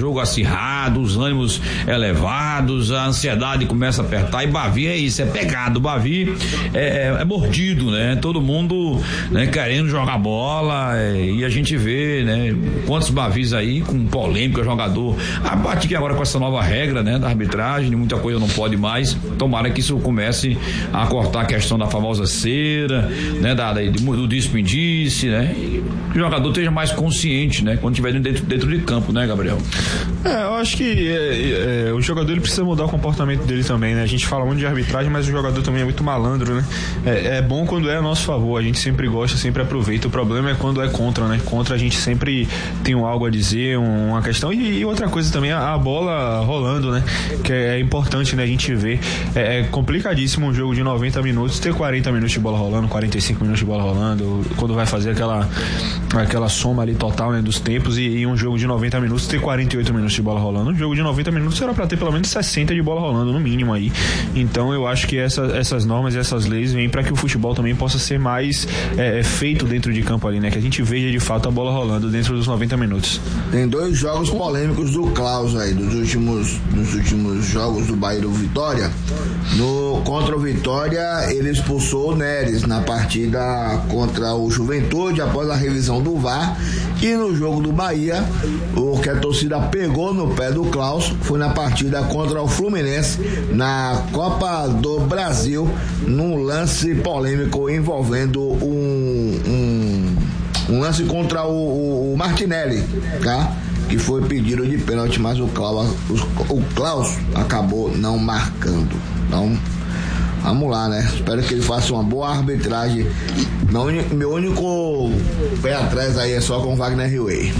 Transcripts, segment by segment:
jogo acirrado, os ânimos elevados, a ansiedade começa a apertar, e Bavi é isso, é pegado. Bavi é mordido, né? Todo mundo, né, querendo jogar bola, e a gente vê, né, quantos Bavis aí com polêmica, jogador. Bate que agora com essa nova regra, né, da arbitragem, muita coisa não pode mais. Tomara que isso comece a cortar a questão da famosa cera, né, do disse-me-disse, né? E que o jogador esteja mais consciente, né, quando estiver dentro de campo, né, Gabriel? Eu acho que o jogador ele precisa mudar o comportamento dele também, né? A gente fala muito de arbitragem, mas o jogador também é muito malandro, né? É bom quando é a nosso favor, a gente sempre gosta, sempre aproveita. O problema é quando é contra, né? Contra a gente sempre tem algo a dizer, uma questão. E outra coisa também, a bola rolando, né? Que é importante, né? A gente ver. É complicadíssimo um jogo de 90 minutos ter 40 minutos de bola rolando, 45 minutos de bola rolando, quando vai fazer aquela soma ali total, né, dos tempos, e um jogo de 90 minutos ter 48 minutos de bola rolando. Um jogo de 90 minutos era pra ter pelo menos 60 de bola rolando, no mínimo aí. Então eu acho que essas normas e essas leis vêm para que o futebol também possa ser mais feito dentro de campo ali, né? Que a gente veja de fato a bola rolando dentro dos 90 minutos. Tem 2 jogos polêmicos do Klaus aí, dos últimos jogos do Bahia do Vitória. Contra o Vitória, ele expulsou o Neres na partida contra o Juventude após a revisão do VAR, e no jogo do Bahia, o que a torcida pegou no pé do Klaus foi na partida contra o Fluminense na Copa do Brasil, num lance polêmico envolvendo um lance contra o Martinelli, tá? Que foi pedido de pênalti, mas o Klaus acabou não marcando. Então, vamos lá, né? Espero que ele faça uma boa arbitragem. Meu único pé atrás aí é só com o Wagner Riway.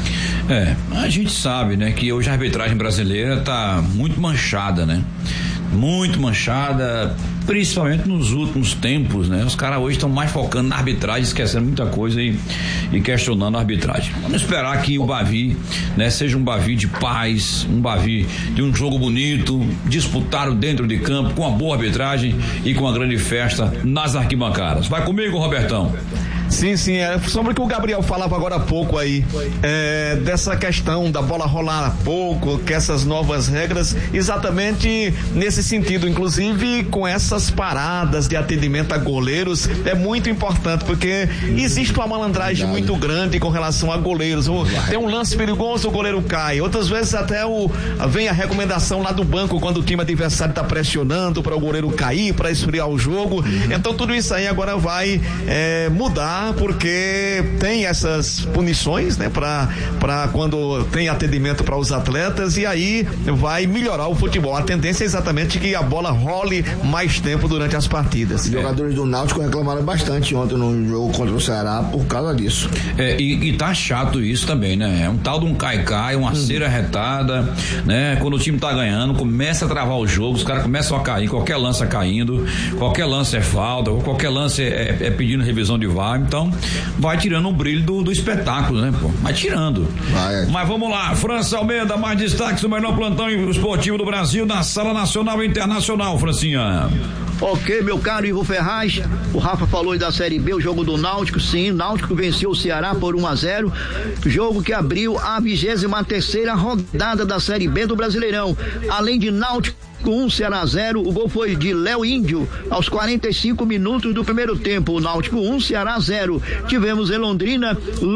A gente sabe, né, que hoje a arbitragem brasileira tá muito manchada, né? Muito manchada, principalmente nos últimos tempos, né? Os caras hoje estão mais focando na arbitragem, esquecendo muita coisa e questionando a arbitragem. Vamos esperar que o Bavi, né, seja um Bavi de paz, um Bavi de um jogo bonito, disputado dentro de campo, com uma boa arbitragem e com uma grande festa nas arquibancadas. Vai comigo, Robertão. Sim, sobre o que o Gabriel falava agora há pouco aí, dessa questão da bola rolar pouco, que essas novas regras, exatamente nesse sentido, inclusive com essas paradas de atendimento a goleiros, é muito importante, porque existe uma malandragem muito grande com relação a goleiros. Tem um lance perigoso, o goleiro cai, outras vezes até vem a recomendação lá do banco quando o time adversário está pressionando para o goleiro cair, para esfriar o jogo. Então tudo isso aí agora vai mudar, porque tem essas punições, né, para quando tem atendimento para os atletas, e aí vai melhorar o futebol. A tendência é exatamente que a bola role mais tempo durante as partidas. Os jogadores do Náutico reclamaram bastante ontem no jogo contra o Ceará por causa disso. E tá chato isso também, né? É um tal de um cai-cai, uma cera retada, né? Quando o time tá ganhando, começa a travar o jogo, os caras começam a cair, qualquer lance caindo, qualquer lance é falta, qualquer lance é pedindo revisão de VAR. Então vai tirando o brilho do espetáculo, né, pô? Vai tirando. Mas vamos lá, França Almeida, mais destaques do melhor plantão esportivo do Brasil na Sala Nacional e Internacional, Francinha. Ok, meu caro Ivo Ferraz, o Rafa falou aí da Série B, o jogo do Náutico, sim, o Náutico venceu o Ceará por 1-0, jogo que abriu a 23ª rodada da Série B do Brasileirão. Além de Náutico 1, Ceará 0, o gol foi de Léo Índio aos 45 minutos do primeiro tempo. O Náutico 1, Ceará 0. Tivemos em Londrina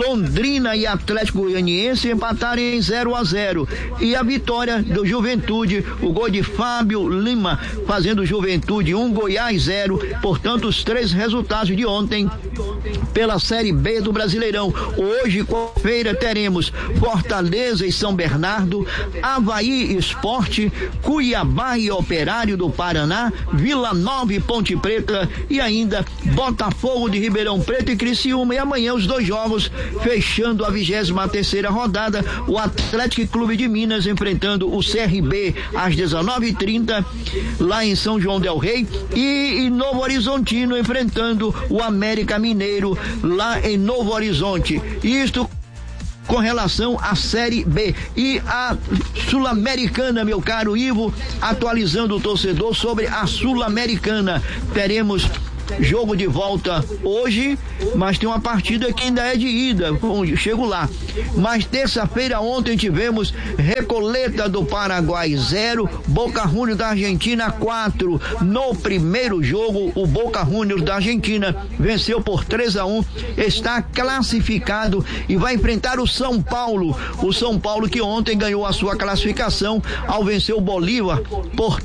e Atlético Goianiense empatarem em 0-0. E a vitória do Juventude, o gol de Fábio Lima, fazendo Juventude 1, Goiás 0. Portanto, os 3 resultados de ontem pela Série B do Brasileirão. Hoje, quarta-feira, teremos Fortaleza e São Bernardo, Avaí Esporte, Cuiabá e Operário do Paraná, Vila Nova e Ponte Preta, e ainda Botafogo de Ribeirão Preto e Criciúma. E amanhã os 2 jogos, fechando a 23ª rodada, o Atlético Clube de Minas enfrentando o CRB às 19h30 lá em São João del Rei, e Novo Horizontino enfrentando o América Mineiro lá em Novo Horizonte. Isto com relação à Série B. E a Sul-Americana, meu caro Ivo, atualizando o torcedor sobre a Sul-Americana, teremos jogo de volta hoje, mas tem uma partida que ainda é de ida, chego lá. Mas terça-feira, ontem tivemos Recoleta do Paraguai 0, Boca Juniors da Argentina 4. No primeiro jogo, o Boca Juniors da Argentina venceu por 3-1, está classificado e vai enfrentar o São Paulo. O São Paulo que ontem ganhou a sua classificação ao vencer o Bolívar por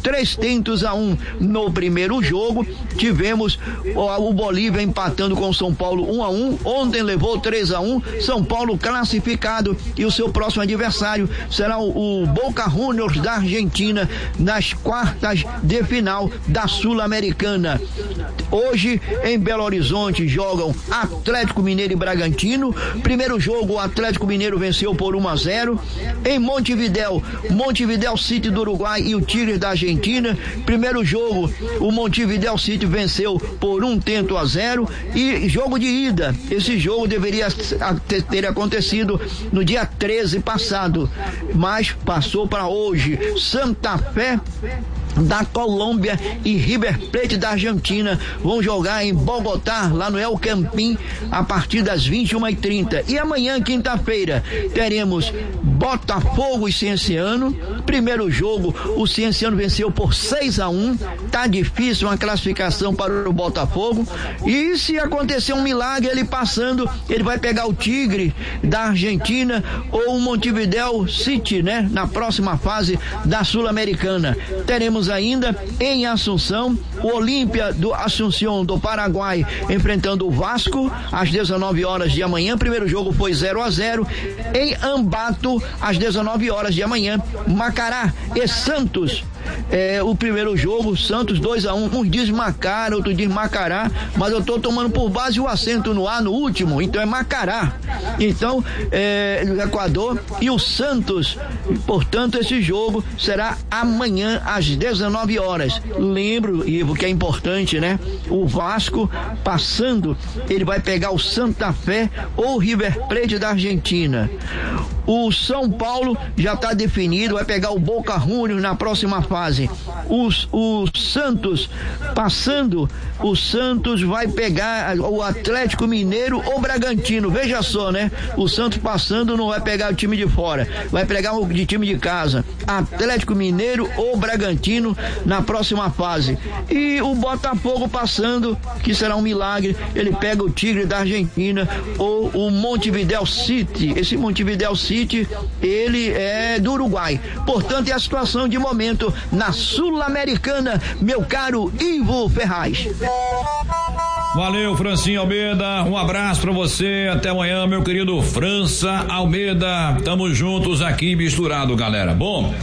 3-1. No primeiro jogo, tivemos o Bolívar empatando com o São Paulo 1-1. Ontem levou 3-1. São Paulo classificado e o seu próximo adversário será o Boca Juniors da Argentina nas quartas de final da Sul-Americana. Hoje, em Belo Horizonte, jogam Atlético Mineiro e Bragantino. Primeiro jogo, o Atlético Mineiro venceu por 1-0. Em Montevidéu City do Uruguai e o Tigres da Argentina. Primeiro jogo, o Montevidéu City venceu por 1-0. E jogo de ida. Esse jogo deveria ter acontecido no dia 13 passado, mas passou para hoje. Santa Fé da Colômbia e River Plate da Argentina vão jogar em Bogotá, lá no El Campín, a partir das 21h30. E amanhã, quinta-feira, teremos Botafogo e Cienciano. Primeiro jogo, o Cienciano venceu por 6-1. Tá difícil uma classificação para o Botafogo. E se acontecer um milagre, ele passando, ele vai pegar o Tigre da Argentina ou o Montevidéu City, né? Na próxima fase da Sul-Americana. Teremos ainda em Assunção o Olímpia do Assunção do Paraguai enfrentando o Vasco às 19h de amanhã. Primeiro jogo foi 0-0. Em Ambato, às 19h de amanhã, Macará e Santos. O primeiro jogo, Santos 2-1. Um diz Macara, outro diz Macará, mas eu tô tomando por base o acento no A no último, então é Macará. Então, no Equador, e o Santos, portanto, esse jogo será amanhã às 19h. Lembro, Ivo, que é importante, né? O Vasco passando, ele vai pegar o Santa Fé ou o River Plate da Argentina. O São Paulo já está definido, vai pegar o Boca Juniors na próxima fase. O Santos passando, o Santos vai pegar o Atlético Mineiro ou Bragantino. Veja só, né? O Santos passando não vai pegar o time de fora, vai pegar o de time de casa. Atlético Mineiro ou Bragantino na próxima fase. E o Botafogo passando, que será um milagre, ele pega o Tigre da Argentina ou o Montevidéu City. Esse Montevidéu City, ele é do Uruguai. Portanto, é a situação de momento na Sul-Americana, meu caro Ivo Ferraz. Valeu, Francinho Almeida, um abraço pra você, até amanhã, meu querido França Almeida, tamo juntos aqui misturado, galera. Bom,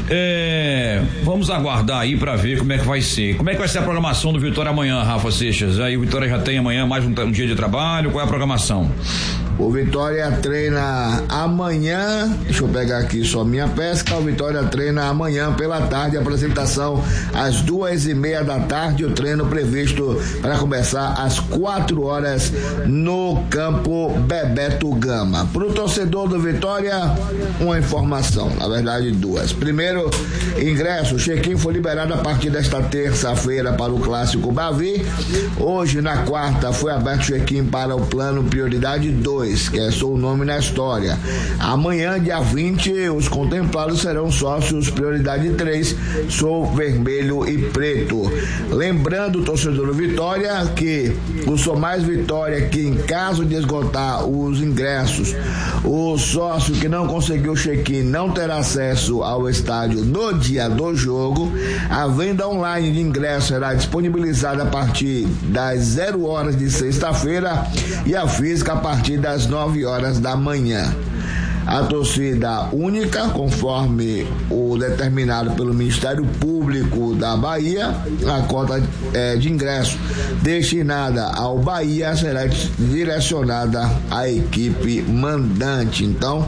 vamos aguardar aí pra ver como é que vai ser. Como é que vai ser a programação do Vitória amanhã, Rafa Seixas? Aí o Vitória já tem amanhã mais um dia de trabalho, qual é a programação? O Vitória treina amanhã, deixa eu pegar aqui só minha pesca. O Vitória treina amanhã pela tarde, apresentação às 2:30 da tarde, o treino previsto para começar às 4h no campo Bebeto Gama. Para o torcedor do Vitória, uma informação, na verdade duas. Primeiro, ingresso, o check-in foi liberado a partir desta terça-feira para o Clássico Bavi. Hoje, na quarta, foi aberto o check-in para o plano Prioridade 2, que é seu nome na história. Amanhã, dia 20, os contemplados serão sócios Prioridade 3, Sou Vermelho e Preto. Lembrando, torcedor do Vitória, que o Sou Mais Vitória, que em caso de esgotar os ingressos, o sócio que não conseguiu check-in não terá acesso ao estádio no dia do jogo. A venda online de ingressos será disponibilizada a partir das 0h de sexta-feira e a física a partir das 9h da manhã. A torcida única, conforme o determinado pelo Ministério Público da Bahia, a cota de ingresso destinada ao Bahia será direcionada à equipe mandante. Então,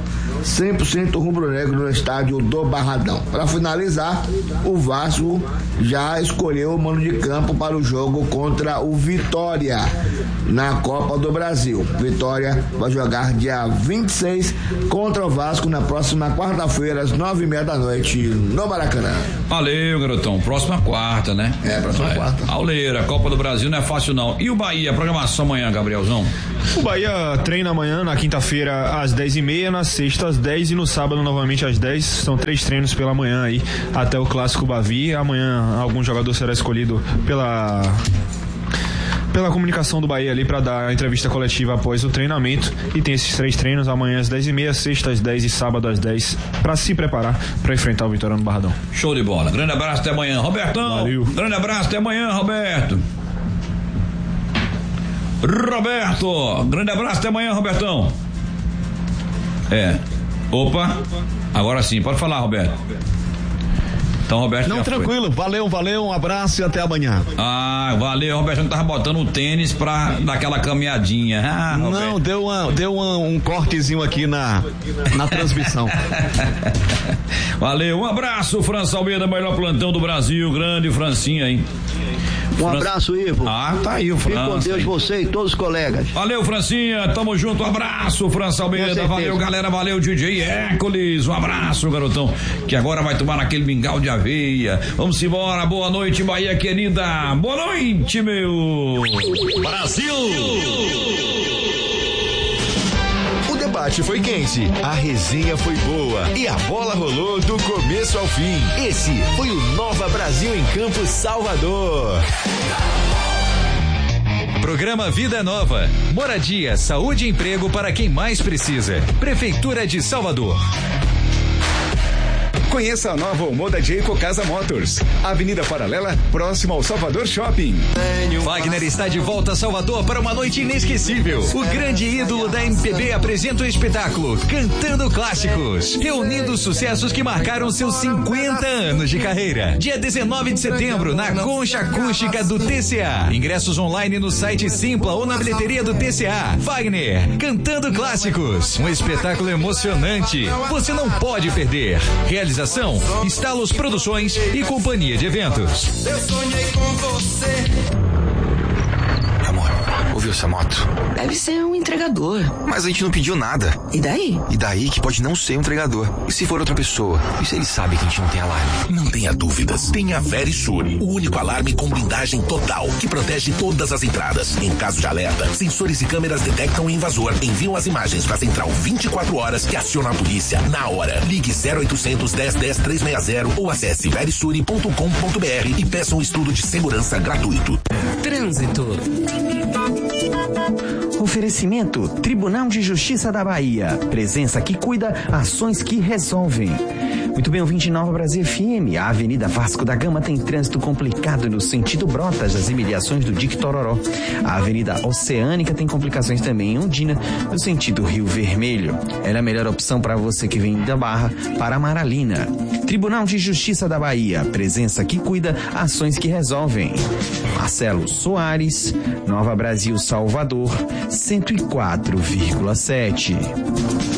100% rubro-negro no estádio do Barradão. Para finalizar, o Vasco já escolheu o mano de campo para o jogo contra o Vitória na Copa do Brasil. Vitória vai jogar dia 26 contra o Vasco na próxima quarta-feira às 9:30 da noite no Maracanã. Valeu, garotão. Próxima quarta, né? Próxima quarta. Auleira, Copa do Brasil não é fácil não. E o Bahia, programação amanhã, Gabrielzão? O Bahia treina amanhã, na quinta-feira às 10:30, na sexta às 10 e no sábado novamente às 10. São 3 treinos pela manhã aí até o Clássico Bavi. Amanhã algum jogador será escolhido pela comunicação do Bahia ali para dar a entrevista coletiva após o treinamento, e tem esses 3 treinos amanhã às 10:30, sexta às 10 e sábado às 10 para se preparar para enfrentar o Vitória no Barradão. Show de bola, grande abraço, até amanhã, Robertão. Valeu. Grande abraço, até amanhã, Roberto, grande abraço, até amanhã, Robertão. Opa, agora sim, pode falar, Roberto. Então, Roberto. Não, tranquilo, valeu, um abraço e até amanhã. Valeu, Roberto, não tava botando o tênis pra dar aquela caminhadinha. Não, deu um cortezinho aqui na transmissão. Valeu, um abraço, França Almeida, melhor plantão do Brasil, grande Francinha, hein? Um abraço, Ivo. Tá aí o França. Fique com Deus, você e todos os colegas. Valeu, Francinha, tamo junto, um abraço, França Almeida, valeu, galera, valeu, DJ Hércules, um abraço, garotão, que agora vai tomar naquele mingau de aveia. Vamos embora, boa noite, Bahia querida, boa noite, meu Brasil! O debate foi quente, a resenha foi boa e a bola rolou do começo ao fim. Esse foi o Nova Brasil em Campo, Salvador. Programa Vida Nova. Moradia, saúde e emprego para quem mais precisa. Prefeitura de Salvador. Conheça a nova Omoda Jayco Casa Motors, Avenida Paralela, próximo ao Salvador Shopping. Wagner está de volta a Salvador para uma noite inesquecível. O grande ídolo da MPB apresenta o espetáculo Cantando Clássicos, reunindo os sucessos que marcaram seus 50 anos de carreira. Dia 19 de setembro, na Concha Acústica do TCA. Ingressos online no site Simpla ou na bilheteria do TCA. Wagner, Cantando Clássicos, um espetáculo emocionante. Você não pode perder. Realização Estalos Produções e Companhia de Eventos. Eu sonhei com você. Amor, ouviu essa moto? Deve ser um entregador. Mas a gente não pediu nada. E daí? E daí que pode não ser um entregador. E se for outra pessoa? E se ele sabe que a gente não tem alarme? Não tenha dúvidas. Tenha Verisur, o único alarme com blindagem total, que protege todas as entradas. Em caso de alerta, sensores e câmeras detectam o invasor, enviam as imagens para a central 24 horas que aciona a polícia na hora. Ligue 0800 10 10 360 ou acesse verisure.com.br e peça um estudo de segurança gratuito. Trânsito. Oferecimento Tribunal de Justiça da Bahia. Presença que cuida, ações que resolvem. Muito bem, ouvinte Nova Brasil FM. A Avenida Vasco da Gama tem trânsito complicado no sentido Brotas, das imediações do Dique Tororó. A Avenida Oceânica tem complicações também em Ondina, no sentido Rio Vermelho. Ela é a melhor opção para você que vem da Barra para Amaralina. Tribunal de Justiça da Bahia. Presença que cuida, ações que resolvem. Marcelo Soares, Nova Brasil Salvador, 104,7.